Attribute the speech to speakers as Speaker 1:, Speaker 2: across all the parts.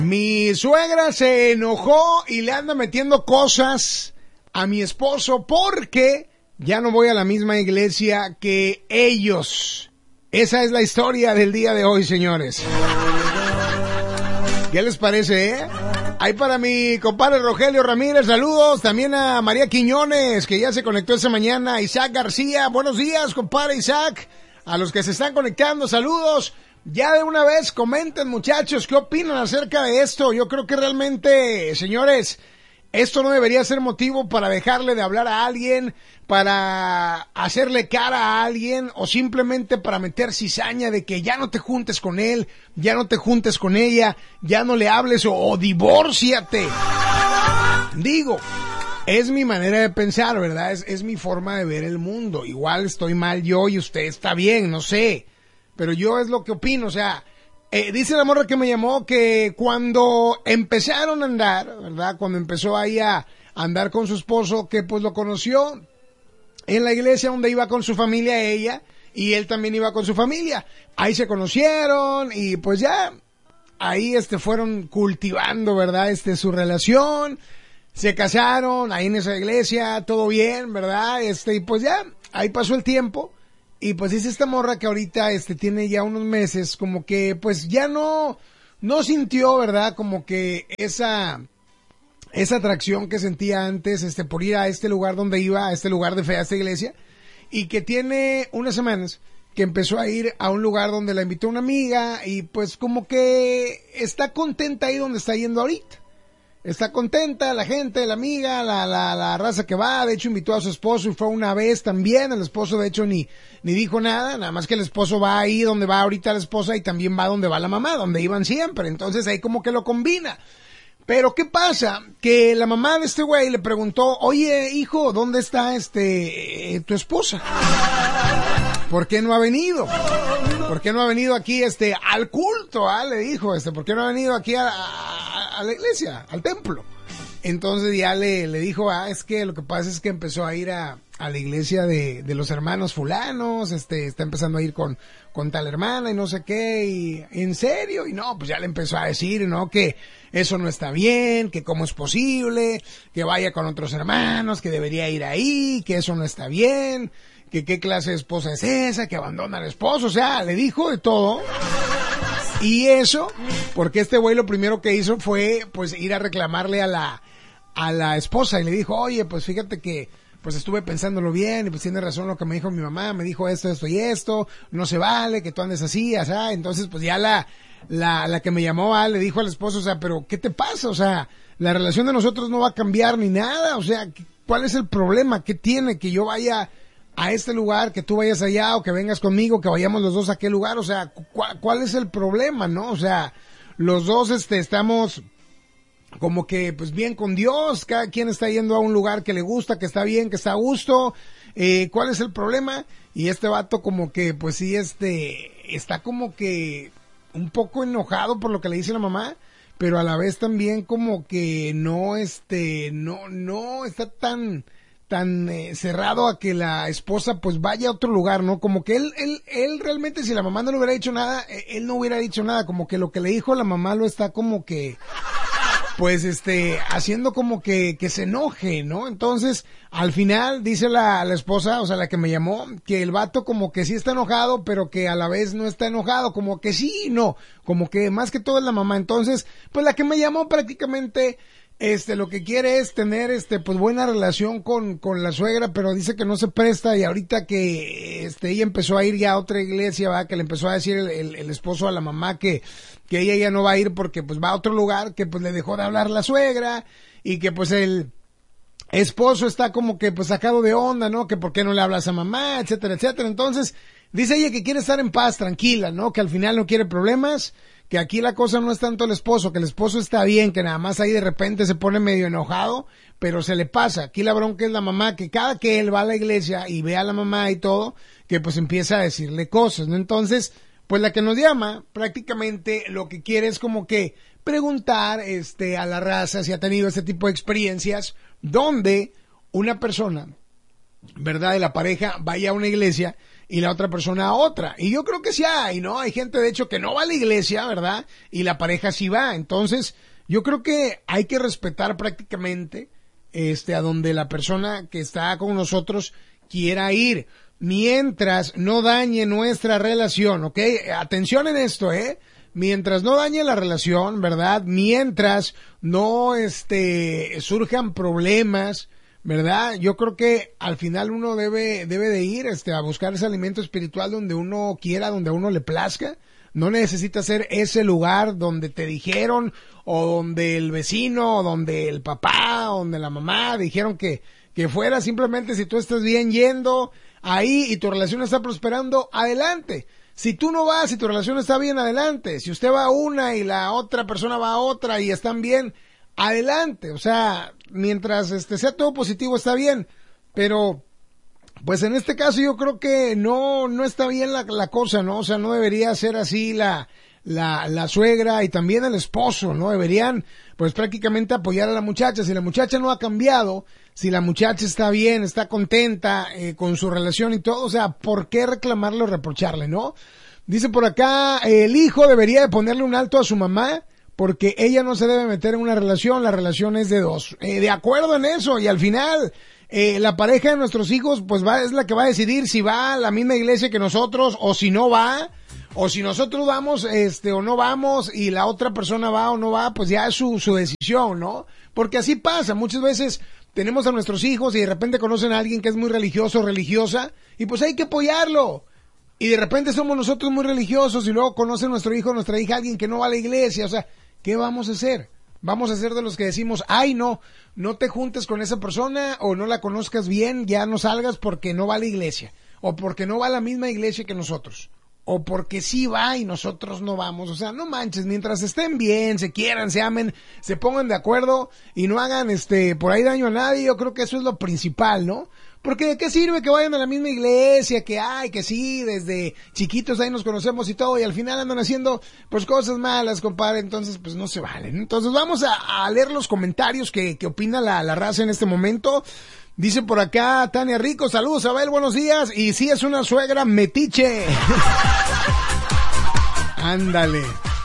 Speaker 1: Mi suegra se enojó y le anda metiendo cosas a mi esposo porque ya no voy a la misma iglesia que ellos. Esa es la historia del día de hoy, señores. ¿Qué les parece, Ahí para mi compadre Rogelio Ramírez, saludos. También a María Quiñones, que ya se conectó esta mañana. Isaac García, buenos días, compadre Isaac. A los que se están conectando, saludos. Ya de una vez comenten, muchachos, ¿qué opinan acerca de esto? Yo creo que realmente, señores, esto no debería ser motivo para dejarle de hablar a alguien, para hacerle cara a alguien o simplemente para meter cizaña de que ya no te juntes con él, ya no te juntes con ella, ya no le hables o divórciate. Digo, es mi manera de pensar, ¿verdad? Es mi forma de ver el mundo. Igual estoy mal yo y usted está bien, no sé. Pero yo es lo que opino, o sea, dice la morra que me llamó que cuando empezaron a andar, ¿verdad? Cuando empezó ahí a andar con su esposo, que pues lo conoció en la iglesia donde iba con su familia ella, y él también iba con su familia. Ahí se conocieron y pues ya, ahí fueron cultivando, ¿verdad? Su relación, se casaron ahí en esa iglesia, todo bien, ¿verdad? Y pues ya, ahí pasó el tiempo. Y pues dice esta morra que ahorita tiene ya unos meses, como que pues ya no sintió, ¿verdad? Como que esa atracción que sentía antes, por ir a este lugar donde iba, a este lugar de fe, a esta iglesia, y que tiene unas semanas que empezó a ir a un lugar donde la invitó una amiga y pues como que está contenta ahí donde está yendo ahorita. Está contenta la gente, la amiga, la raza que va. De hecho invitó a su esposo y fue una vez también. El esposo de hecho ni dijo nada más que el esposo va ahí donde va ahorita la esposa y también va donde va la mamá, donde iban siempre. Entonces ahí como que lo combina. Pero ¿qué pasa? Que la mamá de este güey le preguntó, oye hijo, ¿dónde está tu esposa? ¿Por qué no ha venido? ¿Por qué no ha venido aquí al culto? Le dijo, ¿por qué no ha venido aquí a la iglesia, al templo? Entonces ya le dijo, es que lo que pasa es que empezó a ir a la iglesia de los hermanos fulanos, está empezando a ir con tal hermana y no sé qué, y en serio, y no, pues ya le empezó a decir, ¿no? Que eso no está bien, que cómo es posible, que vaya con otros hermanos, que debería ir ahí, que eso no está bien, que qué clase de esposa es esa, que abandona al esposo, o sea, le dijo de todo. Y eso, porque este güey lo primero que hizo fue, pues, ir a reclamarle a la esposa y le dijo, oye, pues fíjate que, pues estuve pensándolo bien y pues tiene razón lo que me dijo mi mamá, me dijo esto y esto, no se vale que tú andes así, o sea, entonces pues ya la que me llamó, le dijo al esposo, o sea, pero ¿qué te pasa? O sea, la relación de nosotros no va a cambiar ni nada, o sea, ¿cuál es el problema? ¿Qué tiene que yo vaya a este lugar, que tú vayas allá o que vengas conmigo, que vayamos los dos a aquel lugar? O sea, ¿cuál es el problema, no? O sea, los dos estamos como que pues bien con Dios, cada quien está yendo a un lugar que le gusta, que está bien, que está a gusto, ¿cuál es el problema? Y este vato como que pues sí está como que un poco enojado por lo que le dice la mamá, pero a la vez también como que no está tan cerrado a que la esposa pues vaya a otro lugar, ¿no? Como que él realmente, si la mamá no le hubiera dicho nada, él no hubiera dicho nada, como que lo que le dijo la mamá lo está como que pues haciendo como que se enoje, ¿no? Entonces, al final dice la esposa, o sea, la que me llamó, que el vato como que sí está enojado, pero que a la vez no está enojado, como que sí y no, como que más que todo es la mamá. Entonces, pues la que me llamó prácticamente lo que quiere es tener pues buena relación con la suegra, pero dice que no se presta, y ahorita que ella empezó a ir ya a otra iglesia, va, que le empezó a decir el esposo a la mamá que ella ya no va a ir porque pues va a otro lugar, que pues le dejó de hablar la suegra, y que pues el esposo está como que pues sacado de onda, ¿no? Que por qué no le hablas a mamá, etcétera, etcétera. Entonces, dice ella que quiere estar en paz, tranquila, ¿no? Que al final no quiere problemas, que aquí la cosa no es tanto el esposo, que el esposo está bien, que nada más ahí de repente se pone medio enojado, pero se le pasa. Aquí la bronca es la mamá, que cada que él va a la iglesia y ve a la mamá y todo, que pues empieza a decirle cosas, ¿no? Entonces, pues la que nos llama, prácticamente lo que quiere es como que preguntar a la raza si ha tenido este tipo de experiencias donde una persona, ¿verdad?, de la pareja vaya a una iglesia y la otra persona a otra. Y yo creo que sí hay, ¿no? Hay gente, de hecho, que no va a la iglesia, ¿verdad? Y la pareja sí va. Entonces, yo creo que hay que respetar prácticamente, a donde la persona que está con nosotros quiera ir, mientras no dañe nuestra relación, ¿ok? Atención en esto, mientras no dañe la relación, ¿verdad? Mientras no, surjan problemas, ¿verdad? Yo creo que al final uno debe de ir, a buscar ese alimento espiritual donde uno quiera, donde a uno le plazca. No necesita ser ese lugar donde te dijeron, o donde el vecino, o donde el papá, o donde la mamá dijeron que fuera. Simplemente si tú estás bien yendo ahí y tu relación está prosperando, adelante. Si tú no vas y tu relación está bien, adelante. Si usted va a una y la otra persona va a otra y están bien, adelante. O sea, mientras sea todo positivo, está bien. Pero, pues en este caso yo creo que no está bien la cosa, ¿no? O sea, no debería ser así la suegra y también el esposo, ¿no? Deberían, pues prácticamente apoyar a la muchacha. Si la muchacha no ha cambiado, si la muchacha está bien, está contenta con su relación y todo, o sea, ¿por qué reclamarle o reprocharle, no? Dice por acá, el hijo debería de ponerle un alto a su mamá porque ella no se debe meter en una relación, la relación es de dos. De acuerdo en eso, y al final, la pareja de nuestros hijos, pues es la que va a decidir si va a la misma iglesia que nosotros o si no va. O si nosotros vamos, o no vamos, y la otra persona va o no va, pues ya es su decisión, ¿no? Porque así pasa, muchas veces tenemos a nuestros hijos y de repente conocen a alguien que es muy religioso o religiosa, y pues hay que apoyarlo. Y de repente somos nosotros muy religiosos y luego conoce nuestro hijo o nuestra hija alguien que no va a la iglesia, o sea, ¿qué vamos a hacer? Vamos a ser de los que decimos, ay no te juntes con esa persona o no la conozcas bien, ya no salgas porque no va a la iglesia, o porque no va a la misma iglesia que nosotros. O porque sí va y nosotros no vamos. O sea, no manches, mientras estén bien, se quieran, se amen, se pongan de acuerdo y no hagan por ahí daño a nadie, yo creo que eso es lo principal, ¿no? Porque ¿de qué sirve que vayan a la misma iglesia, que sí, desde chiquitos ahí nos conocemos y todo, y al final andan haciendo pues cosas malas, compadre? Entonces pues no se valen. Entonces vamos a leer los comentarios que opina la raza en este momento. Dice por acá Tania Rico, saludos Abel, buenos días. Y sí, es una suegra metiche. Ándale.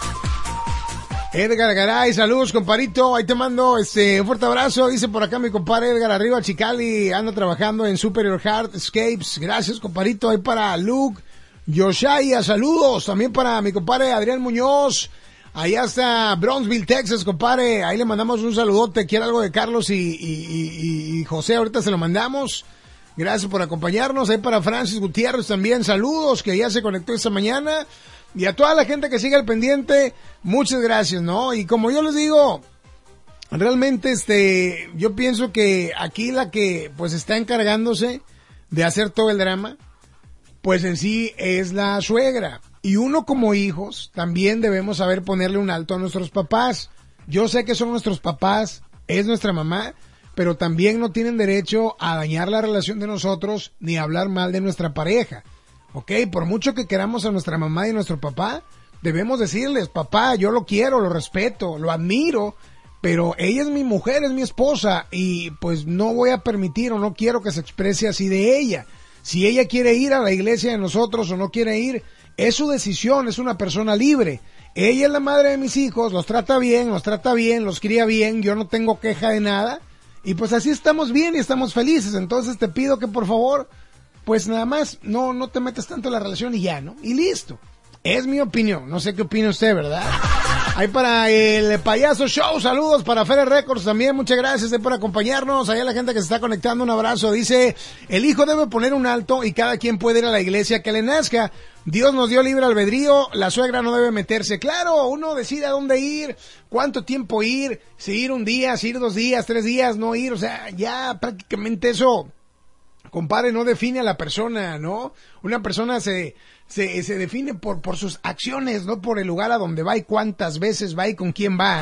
Speaker 1: Edgar Garay, saludos comparito, ahí te mando un fuerte abrazo. Dice por acá mi compadre Edgar arriba Chicali, anda trabajando en Superior Hardscapes. Gracias comparito. Ahí para Luke Yoshaya, saludos. También para mi compadre Adrián Muñoz, allá está Bronzeville, Texas, compadre. Ahí le mandamos un saludote. Quiere algo de Carlos y José, ahorita se lo mandamos. Gracias por acompañarnos. Ahí para Francis Gutiérrez también, saludos, que ya se conectó esta mañana. Y a toda la gente que sigue al pendiente, muchas gracias, ¿no? Y como yo les digo, realmente yo pienso que aquí la que pues está encargándose de hacer todo el drama, pues en sí es la suegra. Y uno como hijos también debemos saber ponerle un alto a nuestros papás. Yo sé que son nuestros papás, es nuestra mamá, pero también no tienen derecho a dañar la relación de nosotros ni a hablar mal de nuestra pareja. Ok, por mucho que queramos a nuestra mamá y a nuestro papá, debemos decirles, papá, yo lo quiero, lo respeto, lo admiro, pero ella es mi mujer, es mi esposa, y pues no voy a permitir o no quiero que se exprese así de ella. Si ella quiere ir a la iglesia de nosotros o no quiere ir, es su decisión, es una persona libre. Ella es la madre de mis hijos, los trata bien, los cría bien, yo no tengo queja de nada, y pues así estamos bien y estamos felices. Entonces te pido que por favor, pues nada más no te metas tanto en la relación y ya, ¿no? Y listo. Es mi opinión, no sé qué opina usted, ¿verdad? Ahí para el Payaso Show, saludos para Fere Records también, muchas gracias por acompañarnos. Allá la gente que se está conectando, un abrazo. Dice, el hijo debe poner un alto y cada quien puede ir a la iglesia que le nazca. Dios nos dio libre albedrío, la suegra no debe meterse. Claro, uno decide a dónde ir, cuánto tiempo ir, si ir un día, si ir 2 días, 3 días, no ir, o sea, ya prácticamente eso, compadre, no define a la persona, ¿no? Una persona se define por sus acciones, no por el lugar a donde va y cuántas veces va y con quién va,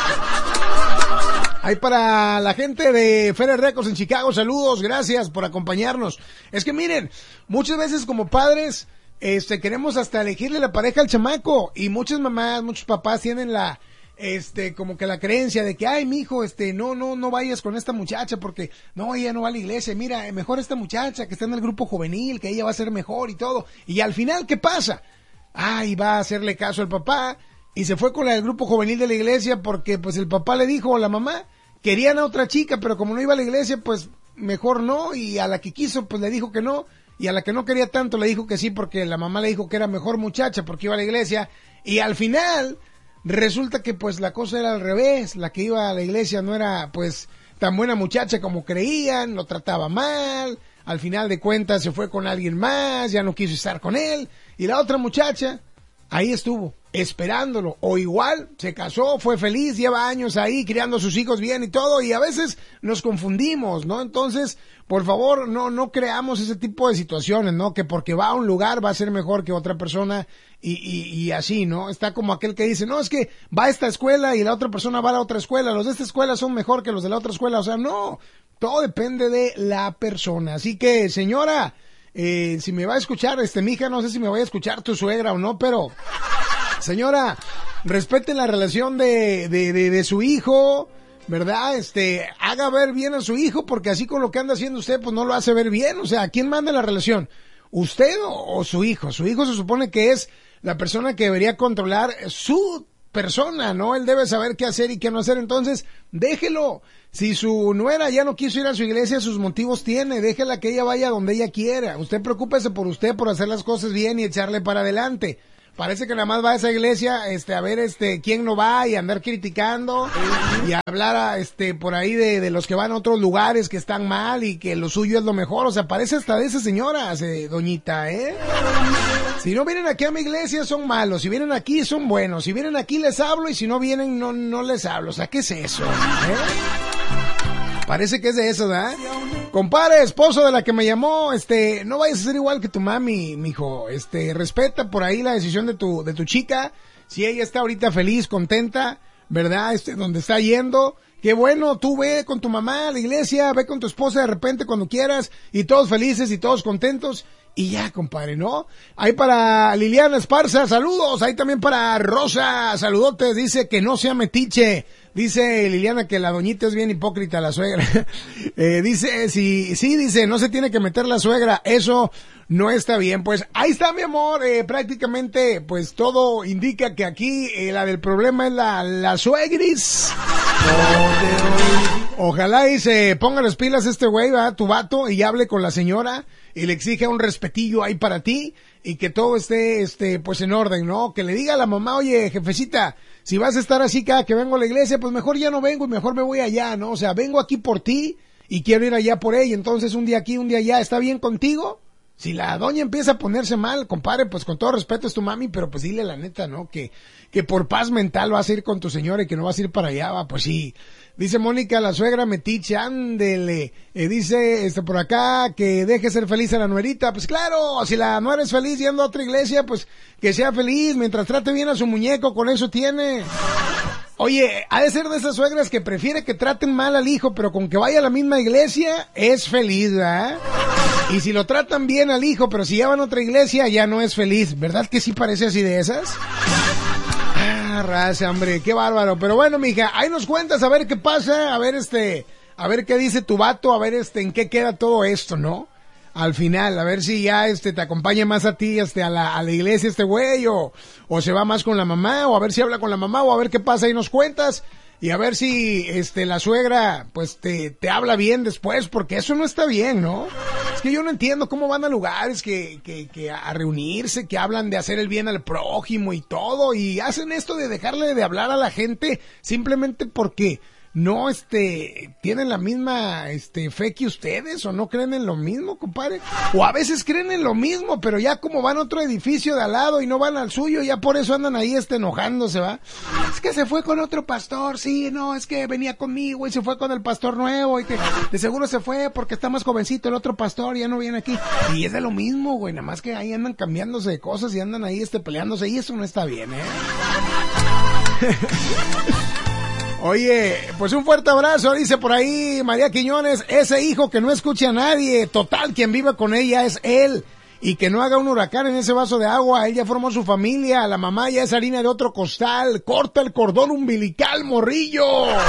Speaker 1: Ahí para la gente de Fere Records en Chicago, saludos, gracias por acompañarnos. Es que miren, muchas veces como padres, queremos hasta elegirle la pareja al chamaco, y muchas mamás, muchos papás tienen la como que la creencia de que, ay, mijo, no vayas con esta muchacha porque, no, ella no va a la iglesia, mira, mejor esta muchacha que está en el grupo juvenil, que ella va a ser mejor y todo. Y al final, ¿qué pasa? Ay, va a hacerle caso al papá y se fue con la del grupo juvenil de la iglesia porque, pues, el papá le dijo a la mamá, querían a otra chica, pero como no iba a la iglesia, pues, mejor no, y a la que quiso, pues, le dijo que no, y a la que no quería tanto le dijo que sí porque la mamá le dijo que era mejor muchacha porque iba a la iglesia, y al final resulta que pues la cosa era al revés, la que iba a la iglesia no era pues tan buena muchacha como creían, lo trataba mal, al final de cuentas se fue con alguien más, ya no quiso estar con él, y la otra muchacha ahí estuvo, esperándolo, o igual se casó, fue feliz, lleva años ahí criando a sus hijos bien y todo, y a veces nos confundimos, ¿no? Entonces, por favor, no creamos ese tipo de situaciones, ¿no? Que porque va a un lugar va a ser mejor que otra persona y así, ¿no? Está como aquel que dice, no, es que va a esta escuela y la otra persona va a la otra escuela, los de esta escuela son mejor que los de la otra escuela, o sea, no, todo depende de la persona. Así que, señora, si me va a escuchar, mija, no sé si me va a escuchar tu suegra o no, pero, señora, respete la relación de su hijo, ¿verdad? Haga ver bien a su hijo, porque así con lo que anda haciendo usted, pues no lo hace ver bien. O sea, ¿quién manda la relación? ¿Usted o su hijo? Su hijo se supone que es la persona que debería controlar su persona, ¿no? Él debe saber qué hacer y qué no hacer, entonces, déjelo. Si su nuera ya no quiso ir a su iglesia, sus motivos tiene, déjela que ella vaya donde ella quiera. Usted preocúpese por usted, por hacer las cosas bien y echarle para adelante. Parece que nada más va a esa iglesia, a ver, quién no va y andar criticando y hablar, por ahí de los que van a otros lugares que están mal y que lo suyo es lo mejor. O sea, parece hasta de esa señora, doñita, ¿eh? Si no vienen aquí a mi iglesia son malos, si vienen aquí son buenos, si vienen aquí les hablo y si no vienen no les hablo. O sea, ¿qué es eso? Parece que es de eso, ¿verdad? Compadre, esposo de la que me llamó, no vayas a ser igual que tu mami, mijo. Respeta por ahí la decisión de tu chica. Si ella está ahorita feliz, contenta, ¿verdad? Donde está yendo. Qué bueno, tú ve con tu mamá a la iglesia, ve con tu esposa de repente cuando quieras, y todos felices y todos contentos. Y ya, compadre, ¿no? Ahí para Liliana Esparza, saludos. Ahí también para Rosa, saludotes. Dice que no sea metiche. Dice Liliana que la doñita es bien hipócrita, la suegra. Dice, sí, dice, no se tiene que meter la suegra. Eso no está bien. Pues ahí está, mi amor. Prácticamente, pues todo indica que aquí la del problema es la suegris. Ojalá y se ponga las pilas güey, ¿va? Tu vato, y hable con la señora y le exija un respetillo ahí para ti y que todo esté, pues en orden, ¿no? Que le diga a la mamá, oye, jefecita, si vas a estar así cada que vengo a la iglesia, pues mejor ya no vengo y mejor me voy allá, ¿no? O sea, vengo aquí por ti y quiero ir allá por ella, entonces un día aquí, un día allá, ¿está bien contigo? Si la doña empieza a ponerse mal, compadre, pues con todo respeto es tu mami, pero pues dile la neta, ¿no? Que por paz mental vas a ir con tu señora y que no vas a ir para allá, va, pues sí. Dice Mónica, la suegra metiche, ándele. Dice, por acá, que deje ser feliz a la nuerita. Pues claro, si la nuera es feliz yendo a otra iglesia, pues que sea feliz, mientras trate bien a su muñeco, con eso tiene. Oye, ha de ser de esas suegras que prefiere que traten mal al hijo, pero con que vaya a la misma iglesia, es feliz, ¿verdad? Y si lo tratan bien al hijo, pero si llevan a otra iglesia, ya no es feliz. ¿Verdad que sí parece así de esas? Ah, raza, hombre, qué bárbaro. Pero bueno, mija, ahí nos cuentas a ver qué pasa, a ver a ver qué dice tu vato, a ver en qué queda todo esto, ¿no? Al final, a ver si ya te acompaña más a ti, a la iglesia güey, o se va más con la mamá, o a ver si habla con la mamá, o a ver qué pasa y nos cuentas. Y a ver si la suegra pues te habla bien después, porque eso no está bien, ¿no? Es que yo no entiendo cómo van a lugares que a reunirse, que hablan de hacer el bien al prójimo y todo, y hacen esto de dejarle de hablar a la gente simplemente porque no tienen la misma fe que ustedes, o no creen en lo mismo, compadre, o a veces creen en lo mismo, pero ya como van a otro edificio de al lado y no van al suyo, ya por eso andan ahí enojándose, ¿va? Es que se fue con otro pastor, sí, no, es que venía conmigo y se fue con el pastor nuevo y que de seguro se fue porque está más jovencito el otro pastor y ya no viene aquí, y es de lo mismo, güey, nada más que ahí andan cambiándose de cosas y andan ahí peleándose, y eso no está bien, Oye, pues un fuerte abrazo, dice por ahí María Quiñones, ese hijo que no escucha a nadie, total, quien vive con ella es él, y que no haga un huracán en ese vaso de agua. Él ya formó su familia, la mamá ya es harina de otro costal. Corta el cordón umbilical, morrillo.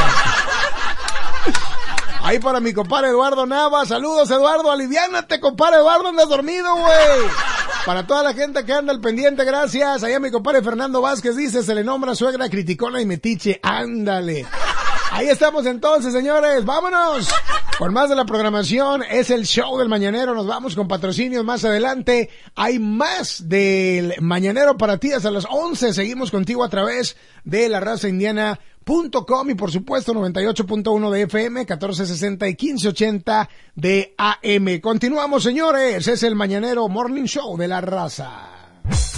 Speaker 1: Ahí para mi compadre Eduardo Nava, saludos Eduardo, aliviánate compadre Eduardo, andas dormido güey. Para toda la gente que anda al pendiente, gracias. Allá mi compadre Fernando Vázquez dice, se le nombra suegra criticona y metiche, ándale. Ahí estamos entonces, señores, vámonos. Por más de la programación, es el show del Mañanero, nos vamos con patrocinios más adelante. Hay más del Mañanero para ti hasta las 11, seguimos contigo a través de la razaindiana.com y por supuesto 98.1 de FM, 1460 y 1580 de AM. Continuamos, señores, es el Mañanero Morning Show de la Raza.